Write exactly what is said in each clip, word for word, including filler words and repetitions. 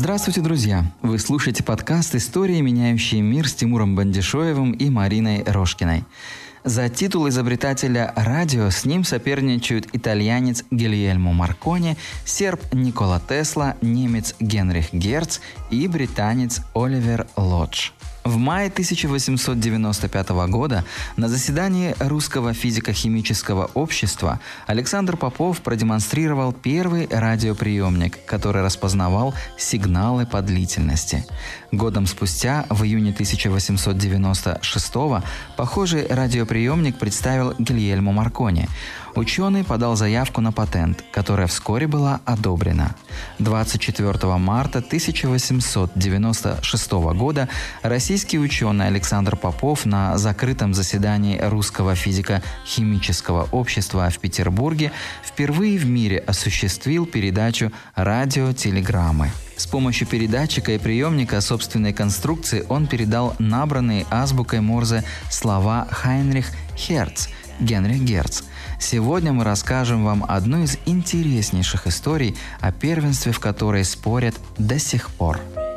Здравствуйте, друзья! Вы слушаете подкаст «Истории, меняющие мир» с Тимуром Бандишоевым и Мариной Рожкиной. За титул изобретателя радио с ним соперничают итальянец Гильельмо Маркони, серб Никола Тесла, немец Генрих Герц и британец Оливер Лодж. В мае тысяча восемьсот девяносто пятого года на заседании Русского физико-химического общества Александр Попов продемонстрировал первый радиоприемник, который распознавал сигналы по длительности. Годом спустя, в июне тысяча восемьсот девяносто шестого, похожий радиоприемник представил Гильельмо Маркони. Ученый подал заявку на патент, которая вскоре была одобрена. двадцать четвёртого марта тысяча восемьсот девяносто шестого года российский ученый Александр Попов на закрытом заседании Русского физико-химического общества в Петербурге впервые в мире осуществил передачу радиотелеграммы. С помощью передатчика и приемника собственной конструкции он передал набранные азбукой Морзе слова Хайнрих Херц, Генрих Герц. Сегодня мы расскажем вам одну из интереснейших историй о первенстве, в которой спорят до сих пор.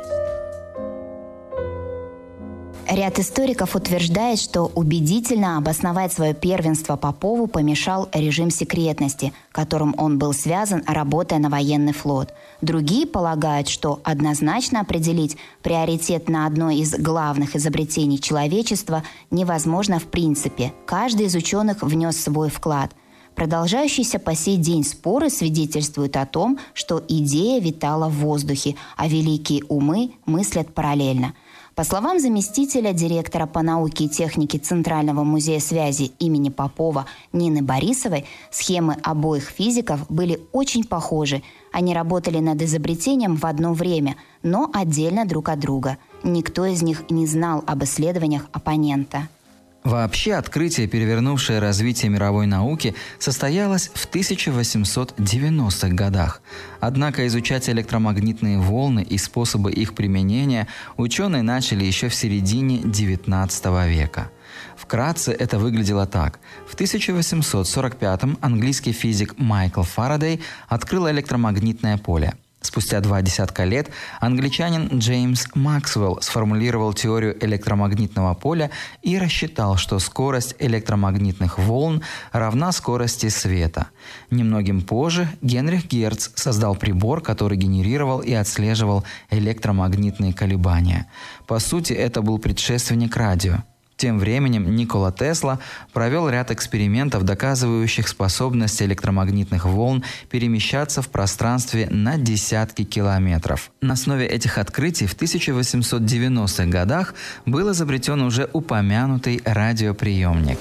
Ряд историков утверждает, что убедительно обосновать свое первенство Попову помешал режим секретности, которым он был связан, работая на военный флот. Другие полагают, что однозначно определить приоритет на одно из главных изобретений человечества невозможно в принципе. Каждый из ученых внес свой вклад. Продолжающиеся по сей день споры свидетельствуют о том, что идея витала в воздухе, а великие умы мыслят параллельно. По словам заместителя директора по науке и технике Центрального музея связи имени Попова Нины Борисовой, схемы обоих физиков были очень похожи. Они работали над изобретением в одно время, но отдельно друг от друга. Никто из них не знал об исследованиях оппонента. Вообще, открытие, перевернувшее развитие мировой науки, состоялось в тысяча восемьсот девяностых годах. Однако изучать электромагнитные волны и способы их применения ученые начали еще в середине девятнадцатого века. Вкратце это выглядело так. В тысяча восемьсот сорок пятом английский физик Майкл Фарадей открыл электромагнитное поле. Спустя два десятка лет англичанин Джеймс Максвелл сформулировал теорию электромагнитного поля и рассчитал, что скорость электромагнитных волн равна скорости света. Немногим позже Генрих Герц создал прибор, который генерировал и отслеживал электромагнитные колебания. По сути, это был предшественник радио. Тем временем Никола Тесла провел ряд экспериментов, доказывающих способность электромагнитных волн перемещаться в пространстве на десятки километров. На основе этих открытий в тысяча восемьсот девяностых годах был изобретен уже упомянутый радиоприемник.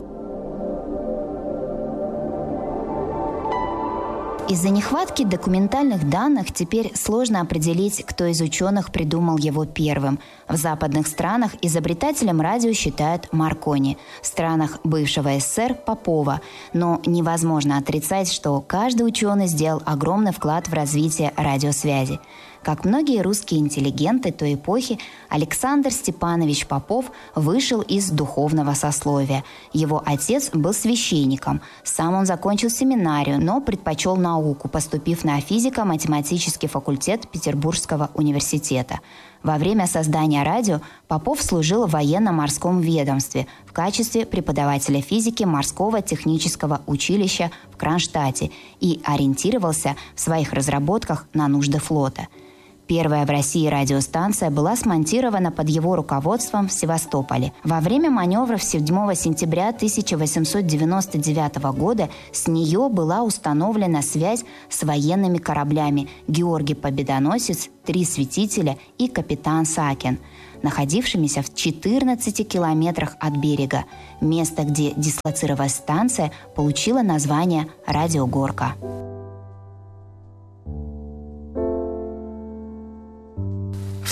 Из-за нехватки документальных данных теперь сложно определить, кто из ученых придумал его первым. В западных странах изобретателем радио считают Маркони, в странах бывшего СССР – Попова. Но невозможно отрицать, что каждый ученый сделал огромный вклад в развитие радиосвязи. Как многие русские интеллигенты той эпохи, Александр Степанович Попов вышел из духовного сословия. Его отец был священником. Сам он закончил семинарию, но предпочел науку, поступив на физико-математический факультет Петербургского университета. Во время создания радио Попов служил в военно-морском ведомстве в качестве преподавателя физики морского технического училища в Кронштадте и ориентировался в своих разработках на нужды флота. Первая в России радиостанция была смонтирована под его руководством в Севастополе. Во время маневров седьмого сентября тысяча восемьсот девяносто девятого года с нее была установлена связь с военными кораблями «Георгий Победоносец», «Три Святителя» и «Капитан Сакен», находившимися в четырнадцати километрах от берега. Место, где дислоцировалась станция, получило название «Радиогорка». В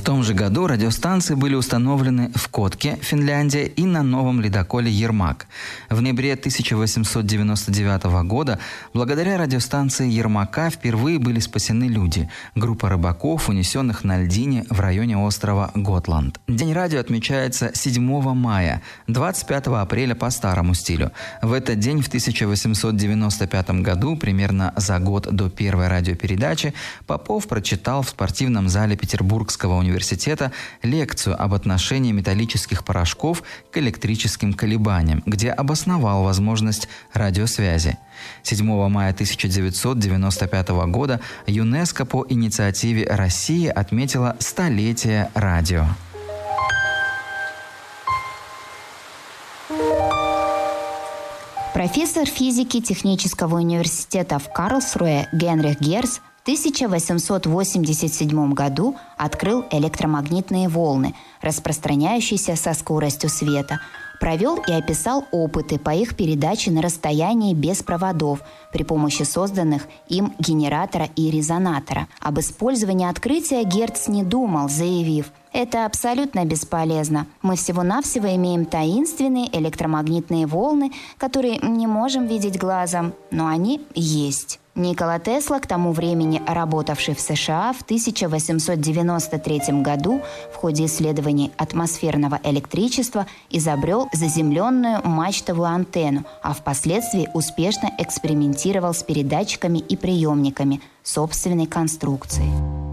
В том же году радиостанции были установлены в Котке, Финляндия, и на новом ледоколе «Ермак». В ноябре тысяча восемьсот девяносто девятого года благодаря радиостанции «Ермака» впервые были спасены люди – группа рыбаков, унесенных на льдине в районе острова Готланд. День радио отмечается седьмого мая, двадцать пятого апреля по старому стилю. В этот день в тысяча восемьсот девяносто пятом году, примерно за год до первой радиопередачи, Попов прочитал в спортивном зале Петербургского университета университета лекцию об отношении металлических порошков к электрическим колебаниям, где обосновал возможность радиосвязи. седьмого мая тысяча девятьсот девяносто пятого года ЮНЕСКО по инициативе России отметила столетие радио. Профессор физики Технического университета в Карлсруэ Генрих Герц в тысяча восемьсот восемьдесят седьмом году открыл электромагнитные волны, распространяющиеся со скоростью света. Провел и описал опыты по их передаче на расстоянии без проводов при помощи созданных им генератора и резонатора. Об использовании открытия Герц не думал, заявив: «Это абсолютно бесполезно. Мы всего-навсего имеем таинственные электромагнитные волны, которые не можем видеть глазом, но они есть». Никола Тесла, к тому времени работавший в США, в тысяча восемьсот девяносто третьем году в ходе исследований атмосферного электричества изобрел заземленную мачтовую антенну, а впоследствии успешно экспериментировал с передатчиками и приемниками собственной конструкции.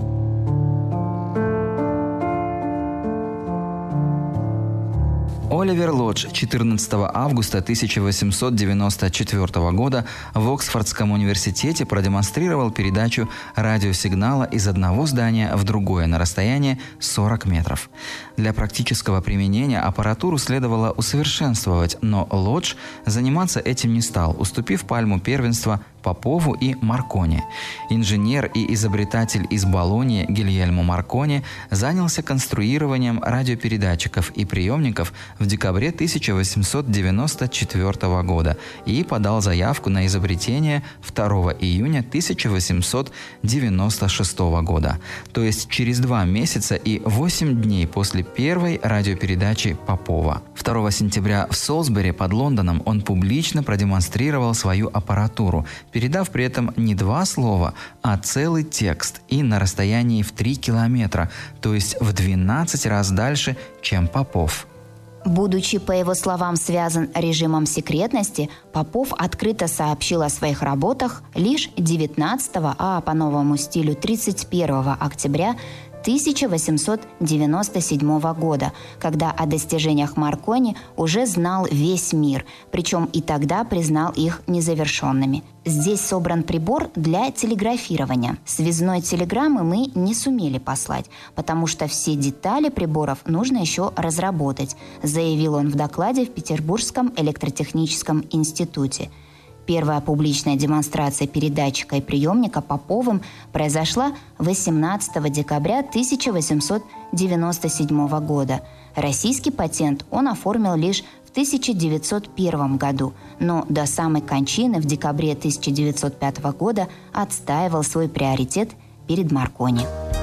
Оливер Лодж четырнадцатого августа тысяча восемьсот девяносто четвёртого года в Оксфордском университете продемонстрировал передачу радиосигнала из одного здания в другое на расстоянии сорок метров. Для практического применения аппаратуру следовало усовершенствовать, но Лодж заниматься этим не стал, уступив пальму первенства Попову и Маркони. Инженер и изобретатель из Болоньи Гильельмо Маркони занялся конструированием радиопередатчиков и приемников в декабре тысяча восемьсот девяносто четвёртого года и подал заявку на изобретение второго июня тысяча восемьсот девяносто шестого года, то есть через два месяца и восемь дней после первой радиопередачи Попова. второго сентября в Солсбери под Лондоном он публично продемонстрировал свою аппаратуру, передав при этом не два слова, а целый текст и на расстоянии в три километра, то есть в двенадцать раз дальше, чем Попов. Будучи, по его словам, связан режимом секретности, Попов открыто сообщил о своих работах лишь девятнадцатого, а по новому стилю тридцать первого октября тысяча восемьсот девяносто седьмого года, когда о достижениях Маркони уже знал весь мир, причем и тогда признал их незавершенными. Здесь собран прибор для телеграфирования. Связной телеграммы мы не сумели послать, потому что все детали приборов нужно еще разработать, заявил он в докладе в Петербургском электротехническом институте. Первая публичная демонстрация передатчика и приемника Поповым произошла восемнадцатого декабря тысяча восемьсот девяносто седьмого года. Российский патент он оформил лишь в тысяча девятьсот первом году, но до самой кончины в декабре тысяча девятьсот пятого года отстаивал свой приоритет перед Маркони.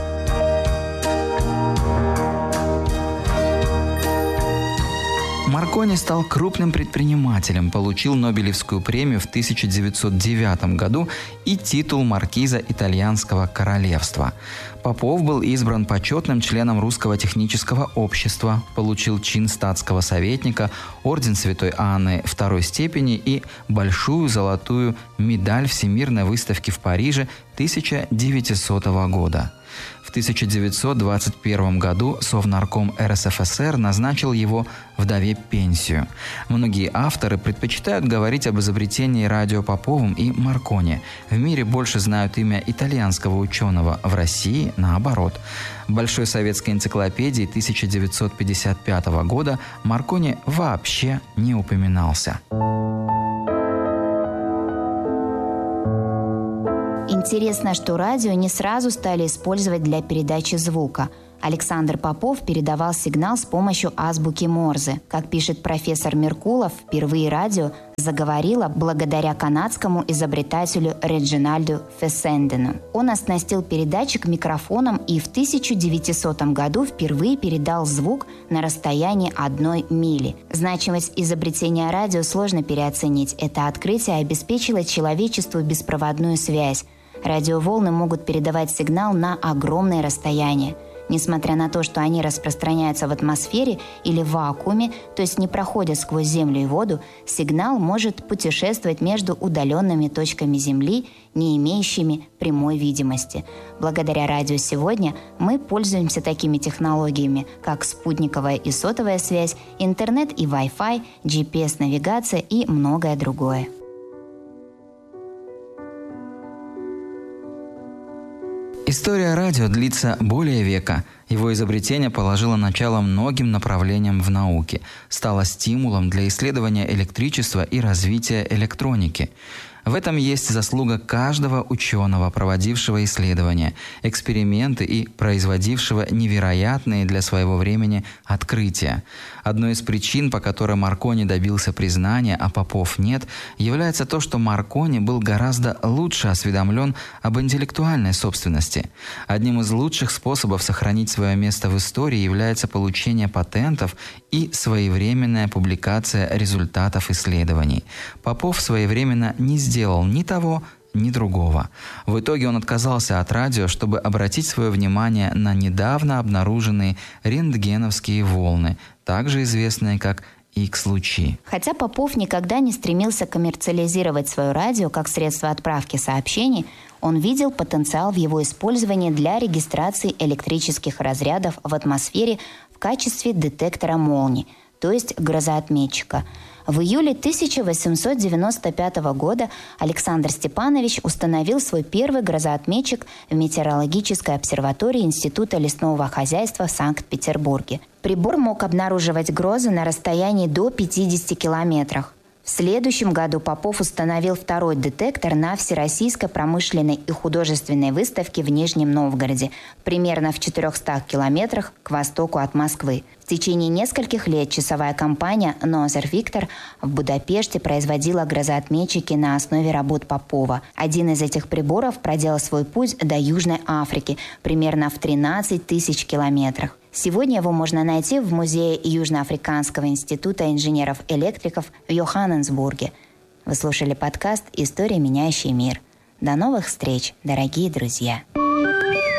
Маркони стал крупным предпринимателем, получил Нобелевскую премию в тысяча девятьсот девятом году и титул маркиза Итальянского королевства. Попов был избран почетным членом Русского технического общества, получил чин статского советника, орден Святой Анны второй степени и большую золотую медаль Всемирной выставки в Париже тысяча девятисотого года. В тысяча девятьсот двадцать первом году Совнарком эр эс эф эс эр назначил его вдове пенсию. Многие авторы предпочитают говорить об изобретении радио Поповым и Маркони. В мире больше знают имя итальянского ученого, в России наоборот. В Большой советской энциклопедии тысяча девятьсот пятьдесят пятого года Маркони вообще не упоминался. Интересно, что радио не сразу стали использовать для передачи звука. Александр Попов передавал сигнал с помощью азбуки Морзе. Как пишет профессор Меркулов, впервые радио заговорило благодаря канадскому изобретателю Реджинальду Фессендену. Он оснастил передатчик микрофоном и в тысяча девятисотом году впервые передал звук на расстоянии одной мили. Значимость изобретения радио сложно переоценить. Это открытие обеспечило человечеству беспроводную связь. Радиоволны могут передавать сигнал на огромные расстояния. Несмотря на то, что они распространяются в атмосфере или в вакууме, то есть не проходят сквозь землю и воду, сигнал может путешествовать между удаленными точками Земли, не имеющими прямой видимости. Благодаря радио сегодня мы пользуемся такими технологиями, как спутниковая и сотовая связь, интернет и Wi-Fi, джи пи эс-навигация и многое другое. История радио длится более века. Его изобретение положило начало многим направлениям в науке, стало стимулом для исследования электричества и развития электроники. В этом есть заслуга каждого ученого, проводившего исследования, эксперименты и производившего невероятные для своего времени открытия. Одной из причин, по которой Маркони добился признания, а Попов нет, является то, что Маркони был гораздо лучше осведомлен об интеллектуальной собственности. Одним из лучших способов сохранить свое место в истории является получение патентов и своевременная публикация результатов исследований. Попов своевременно не сделал сделал ни того, ни другого. В итоге он отказался от радио, чтобы обратить свое внимание на недавно обнаруженные рентгеновские волны, также известные как Икс-лучи. Хотя Попов никогда не стремился коммерциализировать свое радио как средство отправки сообщений, он видел потенциал в его использовании для регистрации электрических разрядов в атмосфере в качестве детектора молний, то есть грозоотметчика. В июле тысяча восемьсот девяносто пятого года Александр Степанович установил свой первый грозоотметчик в метеорологической обсерватории Института лесного хозяйства в Санкт-Петербурге. Прибор мог обнаруживать грозы на расстоянии до пятидесяти километров. В следующем году Попов установил второй детектор на Всероссийской промышленной и художественной выставке в Нижнем Новгороде, примерно в четырехстах километрах к востоку от Москвы. В течение нескольких лет часовая компания «Нозер Виктор» в Будапеште производила грозоотметчики на основе работ Попова. Один из этих приборов проделал свой путь до Южной Африки, примерно в тринадцать тысяч километрах. Сегодня его можно найти в музее Южноафриканского института инженеров-электриков в Йоханнесбурге. Вы слушали подкаст «История, меняющая мир». До новых встреч, дорогие друзья!